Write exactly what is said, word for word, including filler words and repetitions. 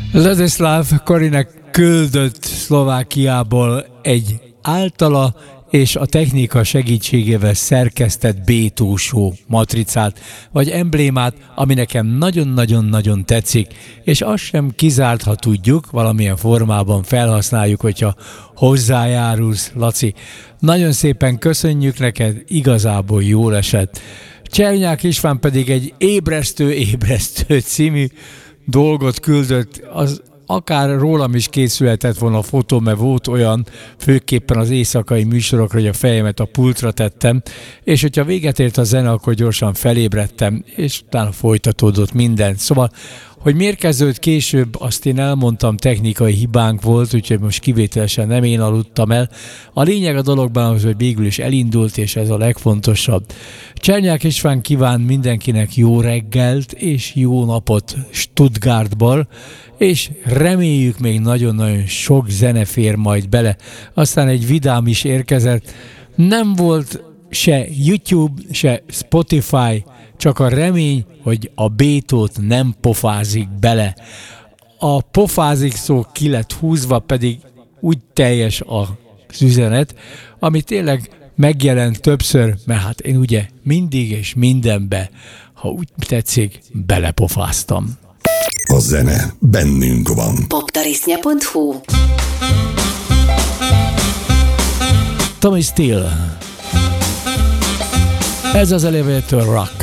Ladislav Korinek küldött Szlovákiából egy általa és a technika segítségével szerkesztett B-túsú matricát, vagy emblémát, ami nekem nagyon-nagyon-nagyon tetszik, és az sem kizárt, ha tudjuk, valamilyen formában felhasználjuk, hogyha hozzájárulsz, Laci. Nagyon szépen köszönjük neked, igazából jól esett. Csernyák István pedig egy ébresztő-ébresztő című dolgot küldött, az akár rólam is készülhetett volna a fotó, mert volt olyan, főképpen az éjszakai műsorokra, hogy a fejemet a pultra tettem, és hogyha véget ért a zene, akkor gyorsan felébredtem, és utána folytatódott minden. Szóval, hogy miért kezdődött később, azt én elmondtam, technikai hibánk volt, úgyhogy most kivételesen nem én aludtam el. A lényeg a dologban az, hogy végül is elindult, és ez a legfontosabb. Csernyák István kíván mindenkinek jó reggelt és jó napot Stuttgartból, és reméljük még nagyon-nagyon sok zene fér majd bele. Aztán egy vidám is érkezett. Nem volt se YouTube, se Spotify, csak a remény, hogy a Bétót nem pofázik bele. A pofázik szó ki lett húzva, pedig úgy teljes az üzenet, ami tényleg megjelent többször, mert hát én ugye mindig és mindenbe, ha úgy tetszik, belepofáztam. A zene bennünk van. poptarisznya pont hu Tommy Steele. Ez az Elevator Rock.